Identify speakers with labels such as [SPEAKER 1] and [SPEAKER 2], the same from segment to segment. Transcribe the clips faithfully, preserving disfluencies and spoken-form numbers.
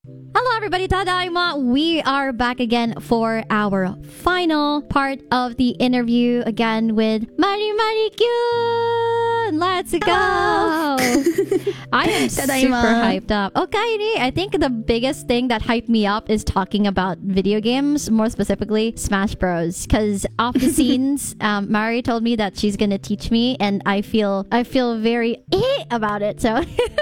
[SPEAKER 1] Hello everybody, Tadaima! We are back again for our final part of the interview again with Mari Mari Kyun! Let's go! I am super hyped up. Okay, I think the biggest thing that hyped me up is talking about video games, more specifically Smash Bros. Because off the scenes, um, Mari told me that she's gonna teach me, and I feel I feel very eh about it. So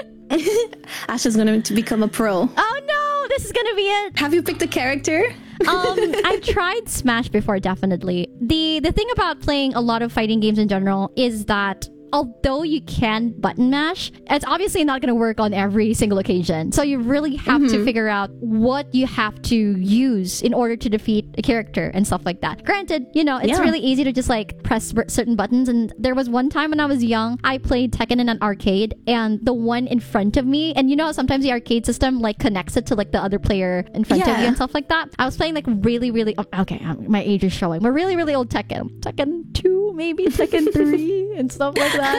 [SPEAKER 2] Ash is going to become a pro.
[SPEAKER 1] Oh no, this is gonna be it.
[SPEAKER 2] Have you picked a character?
[SPEAKER 1] um, I've tried Smash before, definitely. The the thing about playing a lot of fighting games in general is that although you can button mash, it's obviously not going to work on every single occasion. So you really have mm-hmm. to figure out what you have to use in order to defeat a character and stuff like that. Granted, you know, it's yeah. really easy to just like press certain buttons. And there was one time when I was young, I played Tekken in an arcade, and the one in front of me, and you know, sometimes the arcade system like connects it to like the other player in front yeah. of you and stuff like that. I was playing like really, really, okay, my age is showing. We're really, really old Tekken. Tekken two, maybe Tekken three and stuff like that.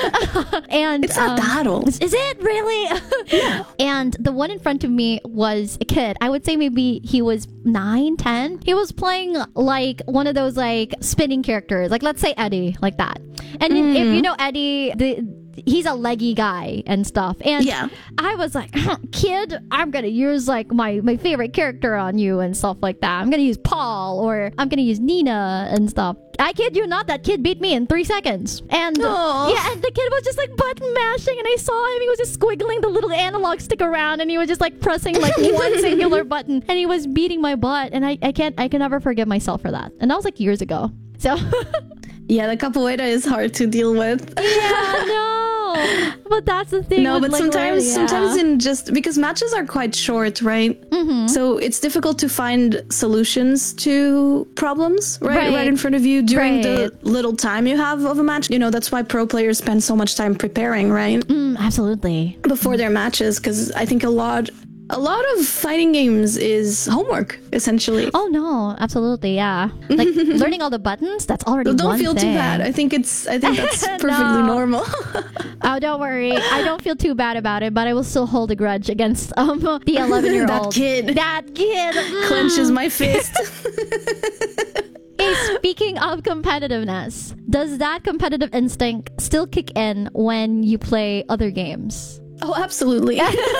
[SPEAKER 1] And
[SPEAKER 2] it's not um, that old.
[SPEAKER 1] Is it really? Yeah. And the one in front of me was a kid. I would say maybe he was nine, ten. He was playing like one of those like spinning characters, like let's say Eddie, like that. And mm. if you know Eddie, the he's a leggy guy and stuff. And yeah. I was like, huh, kid, I'm gonna use like my my favorite character on you and stuff like that. I'm gonna use Paul, or I'm gonna use Nina and stuff. I kid you not, that kid beat me in three seconds. And Aww. yeah, and the kid was just like button mashing, and I saw him, he was just squiggling the little analog stick around, and he was just like pressing like one singular button, and he was beating my butt, and I, I can't I can never forgive myself for that. And that was like years ago. So
[SPEAKER 2] yeah, the capoeira is hard to deal with.
[SPEAKER 1] Yeah, no. But that's the thing.
[SPEAKER 2] No,
[SPEAKER 1] with,
[SPEAKER 2] but
[SPEAKER 1] like,
[SPEAKER 2] sometimes,
[SPEAKER 1] yeah.
[SPEAKER 2] sometimes in just because matches are quite short, right? Mm-hmm. So it's difficult to find solutions to problems right, right. right in front of you during right. the little time you have of a match. You know, that's why pro players spend so much time preparing, right?
[SPEAKER 1] Mm, absolutely.
[SPEAKER 2] Before their matches, because I think a lot. A lot of fighting games is homework, essentially.
[SPEAKER 1] Oh no, absolutely, yeah. Like learning all the buttons, that's already
[SPEAKER 2] don't
[SPEAKER 1] one
[SPEAKER 2] feel
[SPEAKER 1] thing.
[SPEAKER 2] too bad. I think it's. I think that's perfectly
[SPEAKER 1] no.
[SPEAKER 2] normal.
[SPEAKER 1] Oh, don't worry. I don't feel too bad about it, but I will still hold a grudge against um the eleven-year-old.
[SPEAKER 2] That kid.
[SPEAKER 1] That kid mm.
[SPEAKER 2] clenches my fist.
[SPEAKER 1] Hey, speaking of competitiveness, does that competitive instinct still kick in when you play other games?
[SPEAKER 2] Oh, absolutely.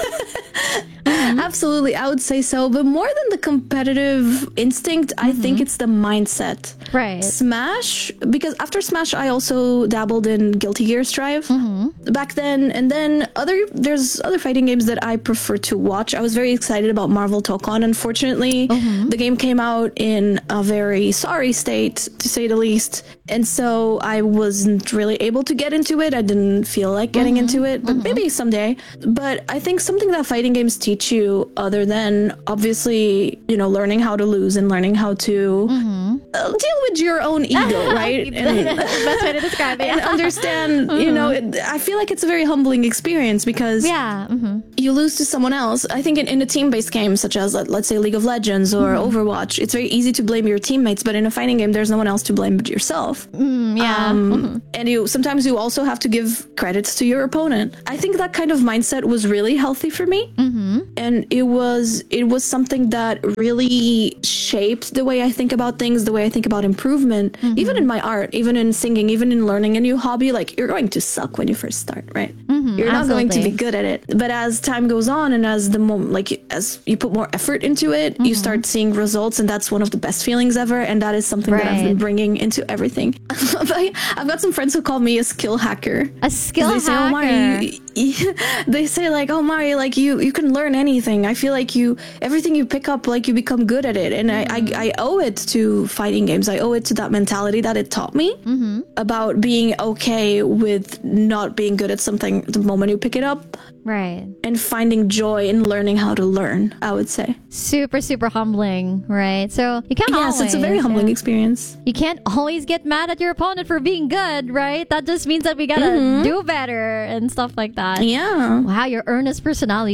[SPEAKER 2] Mm-hmm. Absolutely, I would say so. But more than the competitive instinct, mm-hmm. I think it's the mindset.
[SPEAKER 1] Right.
[SPEAKER 2] Smash, because after Smash, I also dabbled in Guilty Gear Strive mm-hmm. back then. And then other there's other fighting games that I prefer to watch. I was very excited about Marvel Tokon. Unfortunately, mm-hmm. the game came out in a very sorry state, to say the least. And so I wasn't really able to get into it. I didn't feel like getting mm-hmm. into it, but mm-hmm. maybe someday. But I think something that fighting games teach you, other than obviously, you know, learning how to lose and learning how to mm-hmm. uh, deal with your own ego, right?
[SPEAKER 1] And, best way to describe it.
[SPEAKER 2] And understand, mm-hmm. you know, it, I feel like it's a very humbling experience because
[SPEAKER 1] yeah, mm-hmm.
[SPEAKER 2] you lose to someone else. I think in, in a team-based game, such as, let, let's say, League of Legends or mm-hmm. Overwatch, it's very easy to blame your teammates, but in a fighting game, there's no one else to blame but yourself.
[SPEAKER 1] Mm, yeah.
[SPEAKER 2] Um,
[SPEAKER 1] mm-hmm.
[SPEAKER 2] And you sometimes you also have to give credits to your opponent. I think that kind of mindset was really healthy for me. Mm-hmm. And it was it was something that really shaped the way I think about things, the way I think about improvement, mm-hmm. even in my art, even in singing, even in learning a new hobby. Like, you're going to suck when you first start, right?
[SPEAKER 1] Mm-hmm,
[SPEAKER 2] you're not
[SPEAKER 1] absolutely.
[SPEAKER 2] going to be good at it. But as time goes on and as the moment, like as you put more effort into it, mm-hmm. you start seeing results, and that's one of the best feelings ever. And that is something
[SPEAKER 1] right.
[SPEAKER 2] that I've been bringing into everything. I've got some friends who call me a skill hacker.
[SPEAKER 1] A skill
[SPEAKER 2] they
[SPEAKER 1] hacker.
[SPEAKER 2] Say, oh, Mari, you, you, they say like, oh, Mari, like you, you can learn anything. I feel like you, everything you pick up, like you become good at it. And mm-hmm. I, I, I owe it to fighting games. I owe it to that mentality that it taught me mm-hmm. about being okay with not being good at something the moment you pick it up.
[SPEAKER 1] Right.
[SPEAKER 2] And finding joy in learning how to learn, I would say.
[SPEAKER 1] Super, super humbling, right? So you can't
[SPEAKER 2] yes,
[SPEAKER 1] always...
[SPEAKER 2] Yes, it's a very humbling
[SPEAKER 1] yeah.
[SPEAKER 2] experience.
[SPEAKER 1] You can't always get mad at your opponent for being good, right? That just means that we gotta mm-hmm. do better and stuff like that.
[SPEAKER 2] Yeah.
[SPEAKER 1] Wow, your earnest personality is definitely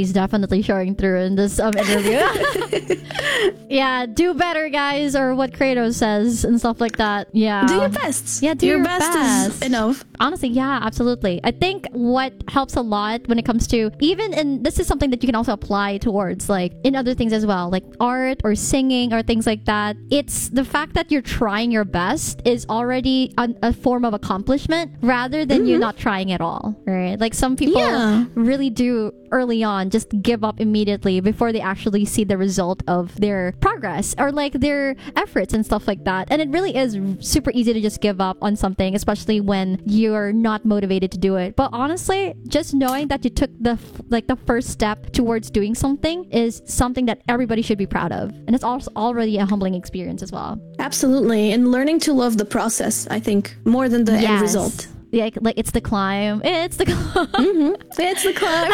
[SPEAKER 1] definitely showing through in this um, interview. Yeah, do better, guys, or what Kratos says and stuff like that. Yeah.
[SPEAKER 2] Do your best.
[SPEAKER 1] Yeah, do
[SPEAKER 2] your,
[SPEAKER 1] your
[SPEAKER 2] best,
[SPEAKER 1] best.
[SPEAKER 2] is enough.
[SPEAKER 1] Honestly, yeah, absolutely. I think what helps a lot when it comes to even in this is something that you can also apply towards like in other things as well, like art or singing or things like that. It's the fact that you're trying your best is already a, a form of accomplishment rather than mm-hmm. you not trying at all, right? Like some people
[SPEAKER 2] yeah.
[SPEAKER 1] really do early on just give up immediately before they actually see the result of their progress or like their efforts and stuff like that. And it really is super easy to just give up on something, especially when you're not motivated to do it. But honestly, just knowing that you took the like the first step towards doing something is something that everybody should be proud of, and it's also already a humbling experience as well.
[SPEAKER 2] Absolutely. And learning to love the process, I think, more than the
[SPEAKER 1] yes.
[SPEAKER 2] end result.
[SPEAKER 1] Yeah, like, like it's the climb. It's the climb.
[SPEAKER 2] Mm-hmm. It's the climb.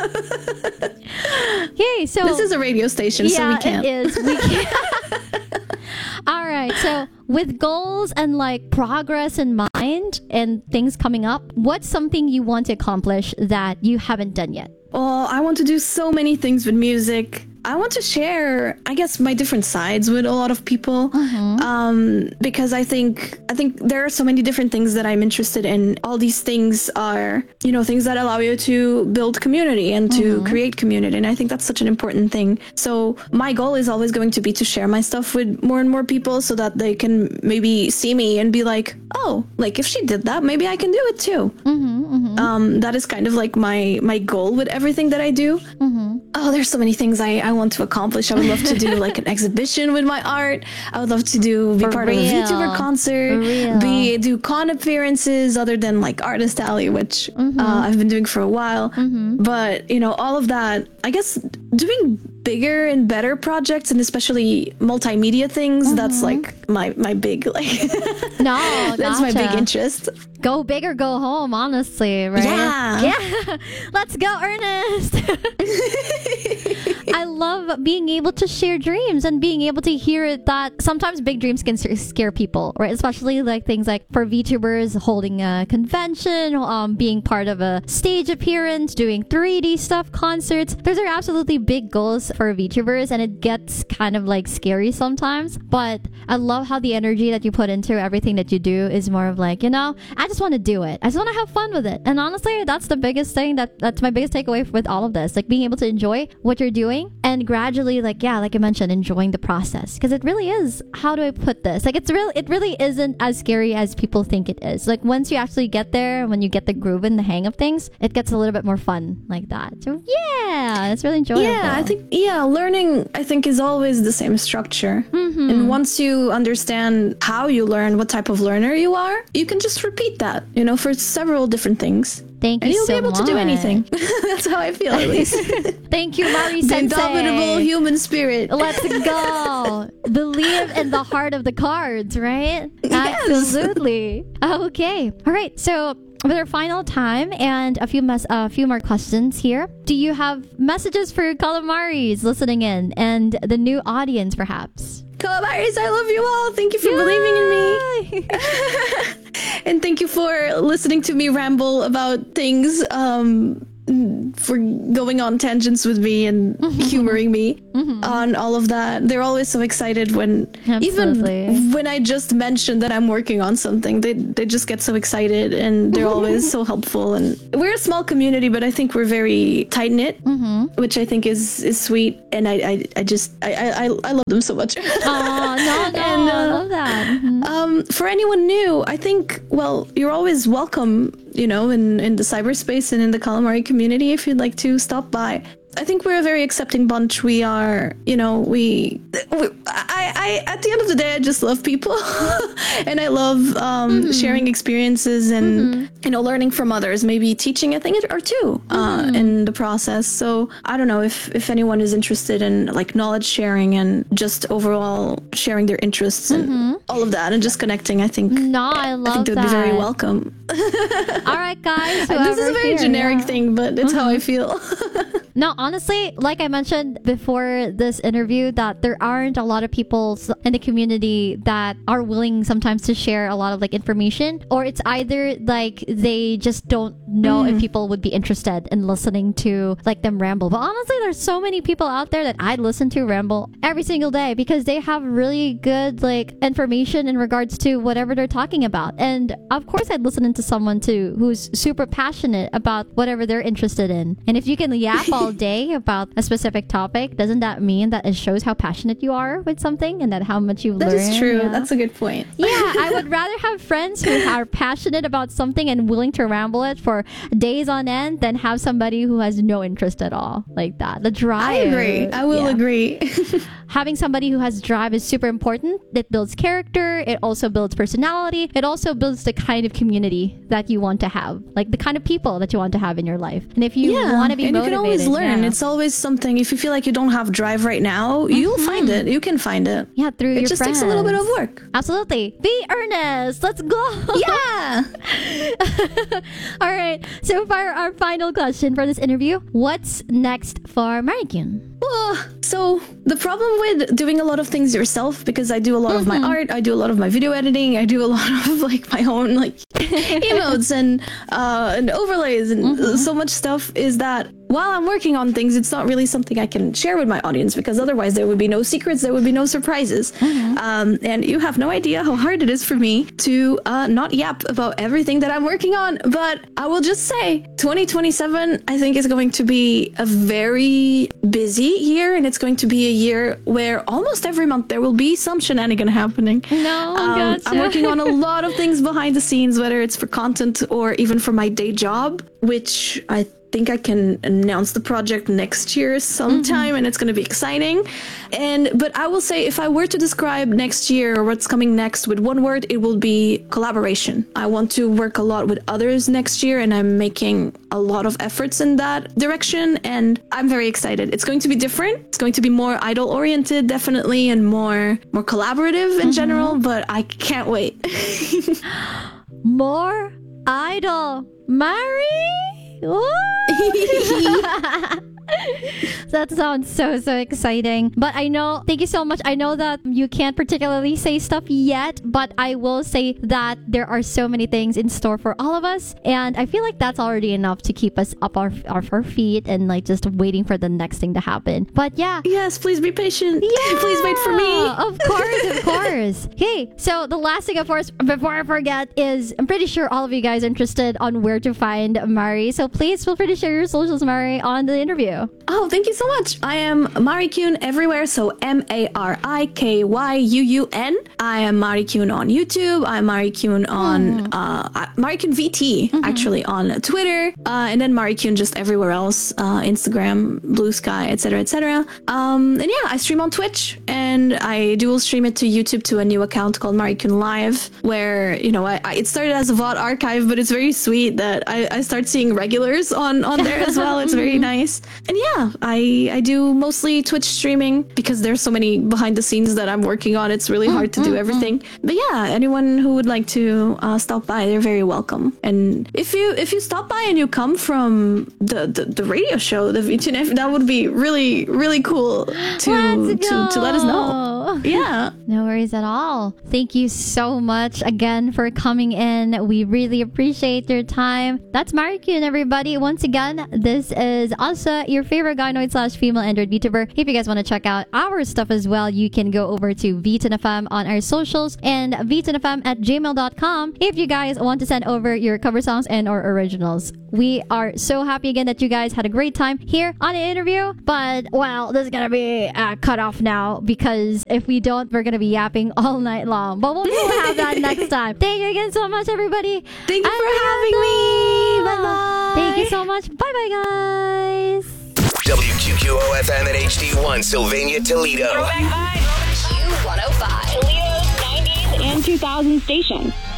[SPEAKER 1] Okay, so
[SPEAKER 2] this is a radio station,
[SPEAKER 1] yeah,
[SPEAKER 2] so we can't.
[SPEAKER 1] It is. We can't. All right. So with goals and like progress in mind and things coming up, what's something you want to accomplish that you haven't done yet?
[SPEAKER 2] Oh, I want to do so many things with music. I want to share, I guess, my different sides with a lot of people, mm-hmm. um, because I think I think there are so many different things that I'm interested in. All these things are, you know, things that allow you to build community and to mm-hmm. create community, and I think that's such an important thing. So my goal is always going to be to share my stuff with more and more people, so that they can maybe see me and be like, oh, like if she did that, maybe I can do it too.
[SPEAKER 1] Mm-hmm, mm-hmm.
[SPEAKER 2] Um, that is kind of like my my goal with everything that I do.
[SPEAKER 1] Mm-hmm.
[SPEAKER 2] Oh, there's so many things I, I want to accomplish. I would love to do like an exhibition with my art. I would love to do be
[SPEAKER 1] For
[SPEAKER 2] part
[SPEAKER 1] real.
[SPEAKER 2] of a VTuber concert, be do con appearances other than like Artist Alley, which mm-hmm. uh, I've been doing for a while.
[SPEAKER 1] Mm-hmm.
[SPEAKER 2] But you know, all of that, I guess doing bigger and better projects and especially multimedia things, mm-hmm. that's like my my big like
[SPEAKER 1] no
[SPEAKER 2] that's
[SPEAKER 1] gotcha.
[SPEAKER 2] my big interest.
[SPEAKER 1] Go big or go home, honestly, right?
[SPEAKER 2] Yeah.
[SPEAKER 1] Yeah. Let's go, Ernest. I love being able to share dreams and being able to hear that sometimes big dreams can scare people, right? Especially like things like for VTubers holding a convention, um, being part of a stage appearance, doing three D stuff, concerts. Those are absolutely big goals for VTubers, and it gets kind of like scary sometimes. But I love how the energy that you put into everything that you do is more of like, you know, I just want to do it. I just want to have fun with it. And honestly, that's the biggest thing that that's my biggest takeaway with all of this, like being able to enjoy what you're doing and gradually, like, yeah, like I mentioned, enjoying the process, because it really is, how do I put this, like it's real it really isn't as scary as people think it is. Like once you actually get there, when you get the groove and the hang of things, it gets a little bit more fun like that. So yeah, it's really enjoyable.
[SPEAKER 2] Yeah, I think yeah learning I think is always the same structure,
[SPEAKER 1] mm-hmm.
[SPEAKER 2] and once you understand how you learn, what type of learner you are, you can just repeat that, you know, for several different things.
[SPEAKER 1] Thank you
[SPEAKER 2] and you'll
[SPEAKER 1] so
[SPEAKER 2] be able
[SPEAKER 1] much.
[SPEAKER 2] to do anything. That's how I feel, at least.
[SPEAKER 1] Thank you, Mari
[SPEAKER 2] The
[SPEAKER 1] Sensei.
[SPEAKER 2] indomitable human spirit.
[SPEAKER 1] Let's go. Believe in the heart of the cards, right?
[SPEAKER 2] Yes.
[SPEAKER 1] Absolutely. Okay. All right. So with our final time and a few mes- a few more questions here, do you have messages for Calamaris listening in and the new audience, perhaps?
[SPEAKER 2] Calamaris, I love you all. Thank you for Yay! believing in me. And thank you for listening to me ramble about things, um, for going on tangents with me and humoring me mm-hmm. on all of that. They're always so excited when,
[SPEAKER 1] Absolutely.
[SPEAKER 2] even when I just mention that I'm working on something, they they just get so excited, and they're always so helpful. And we're a small community, but I think we're very tight knit,
[SPEAKER 1] mm-hmm.
[SPEAKER 2] which I think is is sweet. And I I, I just I, I I love them so much.
[SPEAKER 1] Oh no no, and, uh, I love that. Mm-hmm.
[SPEAKER 2] Um, for anyone new, I think, well, you're always welcome, you know, in, in the cyberspace and in the Calamari community if you'd like to stop by. I think we're a very accepting bunch. We are, you know, we, we I, I, at the end of the day, I just love people and I love um, mm-hmm. sharing experiences and, mm-hmm. you know, learning from others, maybe teaching a thing or two uh, mm-hmm. in the process. So I don't know if, if anyone is interested in like knowledge sharing and just overall sharing their interests and mm-hmm. all of that and just connecting. I think,
[SPEAKER 1] no, I love
[SPEAKER 2] I think they would
[SPEAKER 1] that.
[SPEAKER 2] be very welcome.
[SPEAKER 1] All right, guys.
[SPEAKER 2] This is a very
[SPEAKER 1] here,
[SPEAKER 2] generic
[SPEAKER 1] yeah.
[SPEAKER 2] thing, but it's mm-hmm. how I feel.
[SPEAKER 1] No, honestly, like I mentioned before this interview, that there aren't a lot of people in the community that are willing sometimes to share a lot of like information, or it's either like they just don't know mm. if people would be interested in listening to like them ramble. But honestly, there's so many people out there that I'd listen to ramble every single day because they have really good like information in regards to whatever they're talking about. And of course, I'd listen to someone too who's super passionate about whatever they're interested in. And if you can yap all day about a specific topic, doesn't that mean that it shows how passionate you are with something and that how much you've
[SPEAKER 2] that
[SPEAKER 1] learned?
[SPEAKER 2] That is true.
[SPEAKER 1] Yeah.
[SPEAKER 2] That's a good point.
[SPEAKER 1] Yeah, I would rather have friends who are passionate about something and willing to ramble it for days on end than have somebody who has no interest at all like that. The drive.
[SPEAKER 2] I agree. I will
[SPEAKER 1] yeah.
[SPEAKER 2] agree.
[SPEAKER 1] Having somebody who has drive is super important. It builds character. It also builds personality. It also builds the kind of community that you want to have, like the kind of people that you want to have in your life. And if you
[SPEAKER 2] yeah,
[SPEAKER 1] want to be
[SPEAKER 2] and
[SPEAKER 1] motivated,
[SPEAKER 2] you can always learn.
[SPEAKER 1] yeah.
[SPEAKER 2] It's always something. If you feel like you don't have drive right now, mm-hmm. you'll find it. You can find it.
[SPEAKER 1] Yeah, through
[SPEAKER 2] it
[SPEAKER 1] your
[SPEAKER 2] just
[SPEAKER 1] friends.
[SPEAKER 2] takes a little bit of work.
[SPEAKER 1] Absolutely. Be earnest. Let's go.
[SPEAKER 2] Yeah.
[SPEAKER 1] All right. So for our final question for this interview, what's next for Marikyun?
[SPEAKER 2] Oh, so the problem with doing a lot of things yourself, because I do a lot mm-hmm. of my art, I do a lot of my video editing, I do a lot of like my own like emotes and uh, and overlays and mm-hmm. so much stuff, is that while I'm working on things, it's not really something I can share with my audience, because otherwise there would be no secrets, there would be no surprises. Mm-hmm. Um, and you have no idea how hard it is for me to uh, not yap about everything that I'm working on. But I will just say twenty twenty-seven, I think, is going to be a very busy year, and it's going to be a year where almost every month there will be some shenanigan happening.
[SPEAKER 1] No,
[SPEAKER 2] um,
[SPEAKER 1] gotcha.
[SPEAKER 2] I'm working on a lot of things behind the scenes, whether it's for content or even for my day job, which I think I can announce the project next year sometime, mm-hmm. and it's going to be exciting. And but I will say, if I were to describe next year or what's coming next with one word, it will be collaboration. I want to work a lot with others next year, and I'm making a lot of efforts in that direction, and I'm very excited. It's going to be different. It's going to be more idol oriented, definitely, and more more collaborative in mm-hmm. general, but I can't wait.
[SPEAKER 1] More idol. Mari? That sounds so so exciting. But I know, thank you so much. I know that you can't particularly say stuff yet, but I will say that there are so many things in store for all of us, and I feel like that's already enough to keep us up our, our, our feet and like just waiting for the next thing to happen. But yeah.
[SPEAKER 2] Yes, please be patient.
[SPEAKER 1] Yeah,
[SPEAKER 2] please wait for me.
[SPEAKER 1] Of course, of course. Okay, so the last thing, of course, before I forget, is I'm pretty sure all of you guys are interested on where to find Mari. So please feel free to share your socials, Mari, on the interview.
[SPEAKER 2] Oh, thank you so much. I am Marikyun everywhere, so M A R I K Y U U N. I am Marikyun on YouTube. I'm Marikyun on mm. uh, Marikyun V T, mm-hmm. actually, on Twitter, uh, and then Marikyun just everywhere else, uh, Instagram, Blue Sky, et cetera, et cetera. Um, and yeah, I stream on Twitch, and I dual stream it to YouTube to a new account called Marikyun Live, where, you know, I, I, it started as a V O D archive, but it's very sweet that I, I start seeing regulars on, on there as well. It's very nice. And yeah, I I do mostly Twitch streaming because there's so many behind the scenes that I'm working on. It's really hard to do everything. But yeah, anyone who would like to uh, stop by, they're very welcome. And if you if you stop by and you come from the the, the radio show, the V T N F, that would be really really cool to to, to let us know. Yeah,
[SPEAKER 1] no worries at all. Thank you so much again for coming in. We really appreciate your time. That's Marikyun, everybody. Once again, this is Asa, your favorite gynoid slash female Android VTuber. If you guys want to check out our stuff as well, you can go over to V T N F M on our socials and V T N F M at gmail dot com if you guys want to send over your cover songs and or originals. We are so happy again that you guys had a great time here on an interview, but well, this is gonna be uh, cut off now, because if we don't, we're gonna be yapping all night long. But we'll, we'll have that next time. Thank you again so much, everybody.
[SPEAKER 2] Thank you for having me. Bye bye.
[SPEAKER 1] Thank you so much. Bye bye, guys.
[SPEAKER 3] W Q Q O F M and H D one, Sylvania, Toledo.
[SPEAKER 4] Throwback vibes. Q one oh five. Toledo's nineties and two thousands station.